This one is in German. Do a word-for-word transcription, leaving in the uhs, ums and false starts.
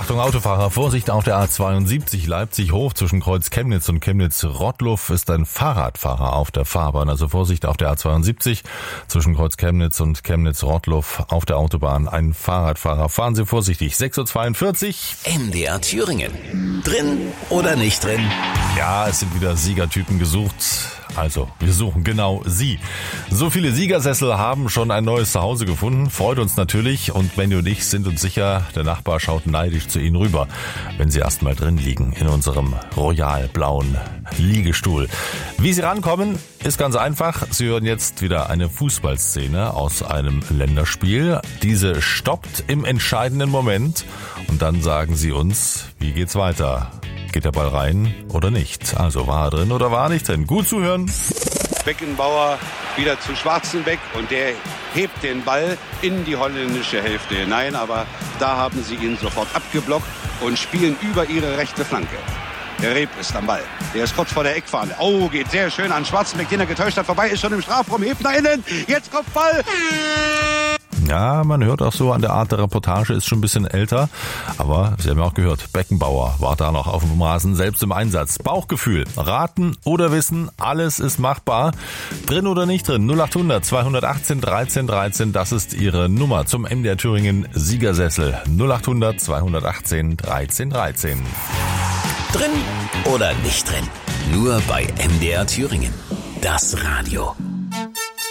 Achtung Autofahrer, Vorsicht auf der A zweiundsiebzig Leipzig hoch zwischen Kreuz Chemnitz und Chemnitz-Rottluff ist ein Fahrradfahrer auf der Fahrbahn. Also Vorsicht auf der A zweiundsiebzig zwischen Kreuz Chemnitz und Chemnitz-Rottluff auf der Autobahn ein Fahrradfahrer. Fahren Sie vorsichtig. sechs Uhr zweiundvierzig. M D R Thüringen. Drin oder nicht drin? Ja, es sind wieder Siegertypen gesucht. Also, wir suchen genau Sie. So viele Siegersessel haben schon ein neues Zuhause gefunden. Freut uns natürlich. Und Benny und ich sind uns sicher, der Nachbar schaut neidisch zu Ihnen rüber, wenn Sie erstmal drin liegen in unserem royal-blauen Liegestuhl. Wie Sie rankommen, ist ganz einfach. Sie hören jetzt wieder eine Fußballszene aus einem Länderspiel. Diese stoppt im entscheidenden Moment. Und dann sagen Sie uns, wie geht's weiter? Geht der Ball rein oder nicht? Also war er drin oder war er nicht drin? Gut zuhören. Beckenbauer wieder zu Schwarzenbeck und der hebt den Ball in die holländische Hälfte hinein. Aber da haben sie ihn sofort abgeblockt und spielen über ihre rechte Flanke. Der Reep ist am Ball. Der ist kurz vor der Eckfahne. Oh, geht sehr schön an Schwarzenbeck, den er getäuscht hat. Vorbei, ist schon im Strafraum, hebt nach innen. Jetzt kommt Ball. Ja, man hört auch so an der Art der Reportage, ist schon ein bisschen älter. Aber Sie haben ja auch gehört, Beckenbauer war da noch auf dem Rasen, selbst im Einsatz. Bauchgefühl, raten oder wissen, alles ist machbar. Drin oder nicht drin, null acht hundert zweihundertachtzehn dreizehn dreizehn, das ist Ihre Nummer zum M D R Thüringen Siegersessel. null acht hundert zweihundertachtzehn dreizehn dreizehn. Drin oder nicht drin? Nur bei M D R Thüringen. Das Radio.